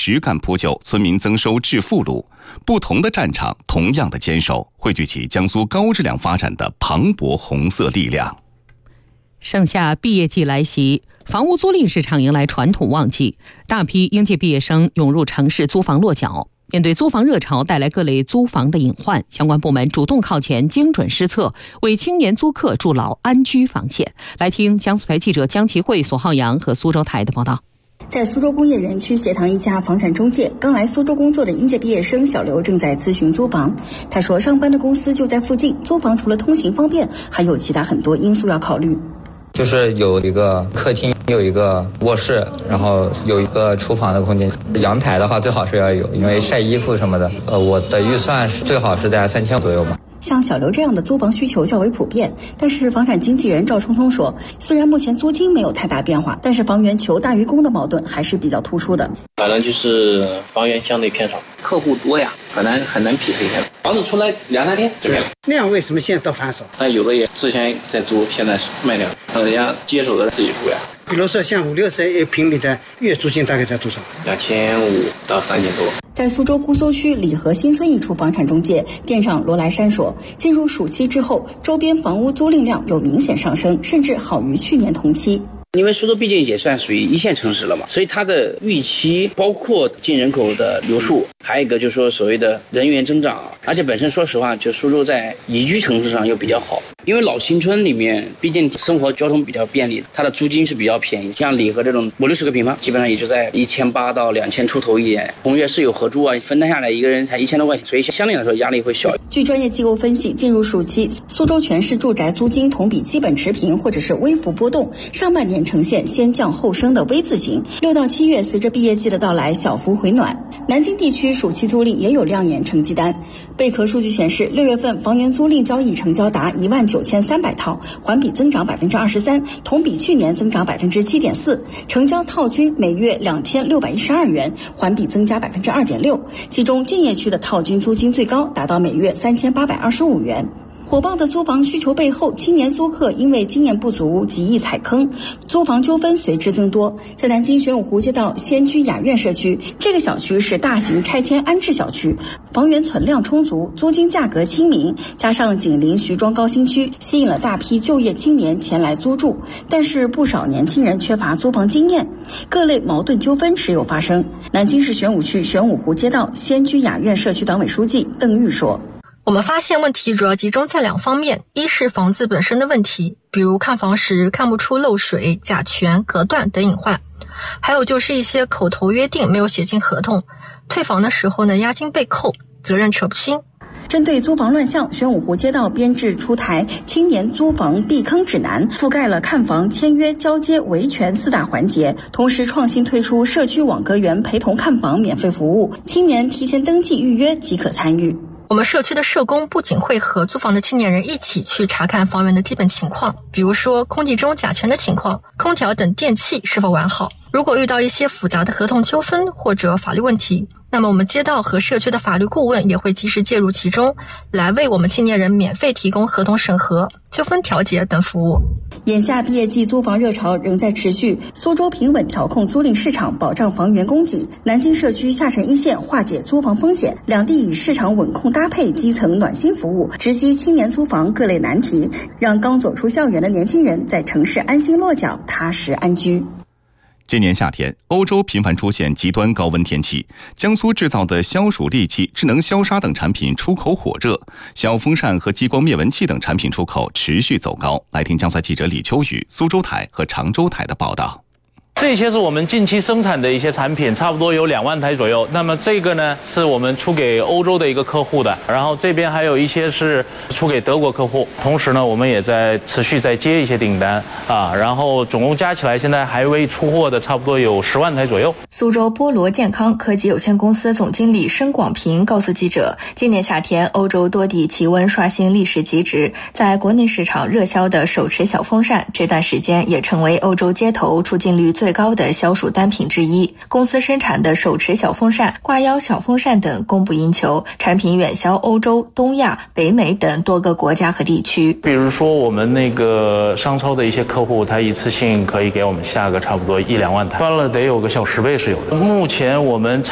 实干铺就，村民增收致富路。不同的战场，同样的坚守，汇聚起江苏高质量发展的磅礴红色力量。 盛夏毕业季来袭，房屋租赁市场迎来传统旺季，大批应届毕业生涌入城市租房落脚。面对租房热潮带来各类租房的隐患，相关部门主动靠前，精准施策，为青年租客筑牢安居防线。来听江苏台记者江其慧、索浩洋和苏州台的报道。 在苏州工业园区协堂一家房产中介，刚来苏州工作的应届毕业生小刘正在咨询租房。他说，上班的公司就在附近，租房除了通行方便，还有其他很多因素要考虑。 就是有一个客厅，有一个卧室，然后有一个厨房的空间。阳台的话最好是要有，因为晒衣服什么的。我的预算是最好是在3000左右吧。 像小刘这样的租房需求较为普遍，但是房产经纪人赵冲冲说，虽然目前租金没有太大变化，但是房源求大于供的矛盾还是比较突出的。 反正就是房源相对偏少，客户多呀，很难匹配开。房子出来2-3天就没了。 那样为什么现在都反手？ 但有的也之前在租，现在卖掉，人家接手的自己住呀。 比如说像50-60平米的月租金大概在多少 ？2500到3000多。 在苏州姑苏区李河新村一处房产中介店长罗来山说，进入暑期之后，周边房屋租赁量有明显上升，甚至好于去年同期。 因为苏州毕竟也算属于一线城市了嘛，所以它的预期包括净人口的流速，还有一个就是说所谓的人员增长，而且本身说实话，就苏州在宜居城市上又比较好，因为老新村里面毕竟生活交通比较便利，它的租金是比较便宜，像李河这种50-60个平方，基本上也就在1800到2000出头一点，同月室友合租啊，分摊下来一个人才1000多块钱，所以相对来说压力会小。 据专业机构分析，进入暑期，苏州全市住宅租金同比基本持平或者是微幅波动，上半年呈现先降后升的 V 字形，6到7月随着毕业季的到来小幅回暖。南京地区暑期租赁也有亮眼成绩单，贝壳数据显示，6月份房源租赁交易成交达19300套，环比增长23%，同比去年增长7.4%，成交套均每月2612元，环比增加2.6%，其中建业区的套均租金最高达到每月3825元。火爆的租房需求背后，青年租客因为经验不足极易踩坑，租房纠纷随之增多。在南京玄武湖街道仙居雅苑社区，这个小区是大型拆迁安置小区，房源存量充足，租金价格亲民，加上紧邻徐庄高新区，吸引了大批就业青年前来租住。但是不少年轻人缺乏租房经验，各类矛盾纠纷时有发生。南京市玄武区玄武湖街道仙居雅苑社区党委书记邓玉说， 我们发现问题主要集中在2方面，一是房子本身的问题，比如看房时看不出漏水、甲醛、隔断等隐患，还有就是一些口头约定没有写进合同，退房的时候呢，押金被扣，责任扯不清。 针对租房乱象，玄武湖街道编制出台青年租房避坑指南，覆盖了看房、签约、交接、维权4大环节，同时创新推出社区网格员陪同看房免费服务，青年提前登记预约即可参与。 我们社区的社工不仅会和租房的青年人一起去查看房源的基本情况，比如说空气中甲醛的情况，空调等电器是否完好。如果遇到一些复杂的合同纠纷或者法律问题，那么我们街道和社区的法律顾问也会及时介入其中，来为我们青年人免费提供合同审核、纠纷调解等服务。 眼下毕业季租房热潮仍在持续，苏州平稳调控租赁市场，保障房源供给；南京社区下沉一线，化解租房风险。两地以市场稳控搭配基层暖心服务，直击青年租房各类难题，让刚走出校园的年轻人在城市安心落脚，踏实安居。 今年夏天，欧洲频繁出现极端高温天气，江苏制造的消暑利器、智能消杀等产品出口火热，小风扇和激光灭蚊器等产品出口持续走高。来听江苏记者李秋雨、苏州台和常州台的报道。 这些是我们近期生产的一些产品，差不多有2万台左右。那么这个呢，是我们出给欧洲的一个客户的，然后这边还有一些是出给德国客户。同时呢，我们也在持续在接一些订单啊，然后总共加起来，现在还未出货的差不多有10万台左右。 苏州波罗健康科技有限公司总经理申广平告诉记者，今年夏天欧洲多地气温刷新历史极值，在国内市场热销的手持小风扇，这段时间也成为欧洲街头出镜率最高的消暑单品之一。公司生产的手持小风扇、挂腰小风扇等供不应求，产品远销欧洲、东亚、北美等多个国家和地区。 比如说我们那个商超的一些客户，他一次性可以给我们下个差不多1-2万台，翻了得有个小10倍是有的。目前我们